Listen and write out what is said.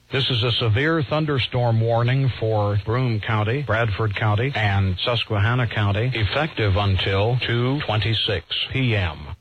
This is a severe thunderstorm warning for Broome County, Bradford County, and Susquehanna County, effective until 2:26 p.m.